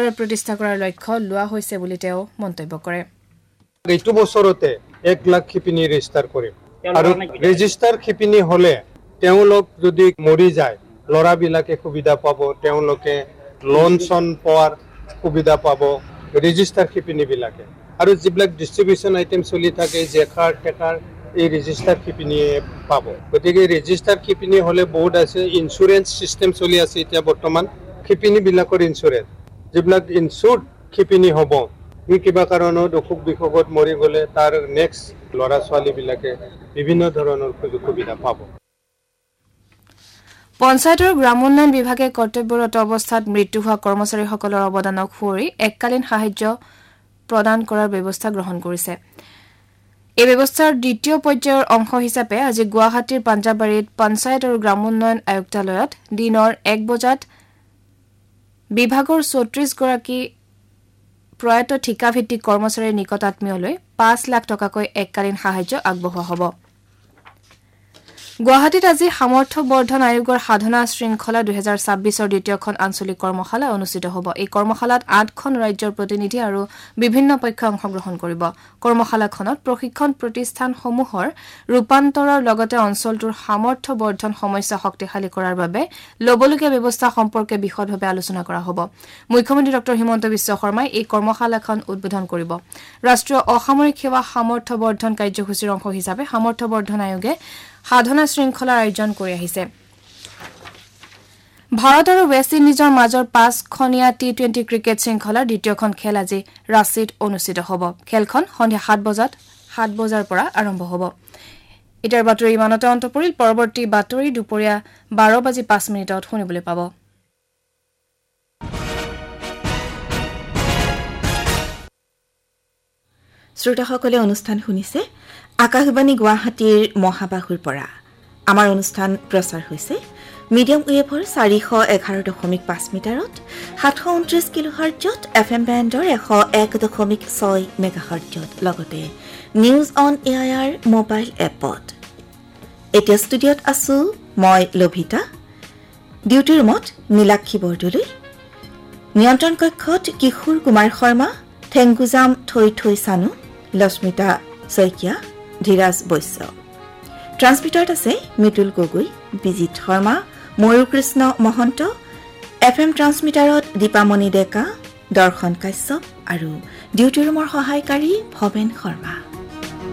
চৰকাৰে প্ৰতিষ্ঠা কৰাৰ লক্ষ্য লোৱা হৈছে বুলি তেওঁ মন্তব্য কৰে এইটো বছৰতে 1 লাখ শিপিনী ৰেজিষ্টাৰ কৰিম আৰু ৰেজিষ্টাৰ শিপিনী হলে তেওঁলোক যদি মৰি যায় লৰাবিলাকে সুবিধা পাব তেওঁলোকে লোন চন পোৱাৰ সুবিধা পাব ৰেজিষ্টাৰ শিপিনী বিলাকে আৰু যিবিলাক ডিস্ট্ৰিবিউশন আইটেম চলি থাকে জেখাৰ টেকাৰ এই ৰেজিষ্টাৰ শিপিনীয়ে পাব গতিকে ৰেজিষ্টাৰ শিপিনী হলে বহুত আছে ইন্স্যুৰেন্স সিস্টেম চলি আছে এতিয়া বৰ্তমান শিপিনী বিলাকৰ ইন্স্যুৰেন্স যিবিলাক ইনস্যুৰ্ড শিপিনী হ'ব কিবা কাৰণত অসুখ বিসুখত মৰি গলে তাৰ নেক্সট লৰা ছোৱালী বিলাকে বিভিন্ন ধৰণৰ সুবিধা পাব পঞ্চায়তৰ গ্ৰামোন্নয়ন বিভাগে কৰ্তব্যৰত অৱস্থাত মৃত্যু হোৱা কৰ্মচাৰীসকলৰ অৱদানক সুঁৱৰি এককালীন সাহায্য প্ৰদান কৰাৰ ব্যৱস্থা গ্ৰহণ কৰিছে এই ব্যৱস্থাৰ দ্বিতীয় পৰ্যায়ৰ অংশ হিচাপে আজি গুৱাহাটীৰ পাঞ্জাবাৰীত পঞ্চায়ত আৰু গ্ৰামোন্নয়ন আয়ুক্তালয়ত দিনৰ 1 বজাত বিভাগৰ 34 গৰাকী প্ৰয়াত ঠিকাভিত্তিক কৰ্মচাৰীৰ নিকটাত্মীয়লৈ 5 লাখ টকাকৈ এককালীন সাহায্য আগবঢ়োৱা হ'ব গুৱাহাটীত আজি সামৰ্থ্য বৰ্ধন আয়োগৰ সাধনা শৃংখলা 2026ৰ দ্বিতীয়খন আঞ্চলিক কৰ্মশালা অনুষ্ঠিত হ'ব এই কৰ্মশালাত 8খন ৰাজ্যৰ প্ৰতিনিধি আৰু বিভিন্ন পক্ষই অংশগ্ৰহণ কৰিব কৰ্মশালাখনত প্ৰশিক্ষণ প্ৰতিষ্ঠানসমূহৰ ৰূপান্তৰৰ লগতে অঞ্চলটোৰ সামৰ্থ্য বৰ্ধন সমস্যা শক্তিশালী কৰাৰ বাবে লবলগীয়া ব্যৱস্থা সম্পৰ্কে বিশদভাৱে আলোচনা কৰা হ'ব মুখ্যমন্ত্ৰী ডক্টৰ হিমন্ত বিশ্ব শৰ্মাই এই কৰ্মশালাখন উদ্বোধন কৰিব ৰাষ্ট্ৰীয় অসামৰিক সেৱা সামৰ্থ্য বৰ্ধন কাৰ্যসূচীৰ অংশ হিচাপে সামৰ্থ্য বৰ্ধন আয়োগে সাধনা শৃংখলাৰ আয়োজন কৰি আহিছে ভাৰত আৰু ৱেষ্ট ইণ্ডিজৰ মাজৰ 5খনীয়া টি20 ক্ৰিকেট শৃংখলাৰ দ্বিতীয়খন খেল আজি ৰাঁচীত অনুষ্ঠিত হ'ব খেলখন সন্ধিয়া 7 বজাৰ পৰা আৰম্ভ হ'ব এতিয়াৰ বাতৰি ইমানতে অন্ত পৰিল পৰৱৰ্তী বাতৰি দুপৰীয়া 12:05 শুনিবলৈ পাব শ্ৰোতাসকলে অনুষ্ঠান শুনিছে আকাশবাণী গুৱাহাটীৰ মহাবাহুৰ পৰা আমাৰ অনুষ্ঠান প্ৰচাৰ হৈছে মিডিয়াম ৱেভৰ 411.5 মিটাৰত 729 কিলোহাৰ্টজত এফএম বেণ্ডৰ 101.6 মেগাহাৰ্টজত লগতে নিউজ অন এআইআৰ মোবাইল এপত এতিয়া ষ্টুডিঅ'ত আছো মই লভিতা ডিউটি ৰুমত নীলাক্ষী বৰদলৈ নিয়ন্ত্ৰণ কক্ষত কিশোৰ কুমাৰ শৰ্মা ঠেংগুজাম থৈ চানু লস্মিতা শইকীয়া ধীৰাজ বৈশ্য ট্ৰান্সমিটাৰত আছে মিতুল গগৈ বিজিত শৰ্মা ময়ূৰকৃষ্ণ মহন্ত এফএম ট্ৰান্সমিটাৰত দীপামণি ডেকা দৰ্শন কাশ্যপ আৰু ডিউটি ৰুমৰ সহায়কাৰী ভৱেন শৰ্মা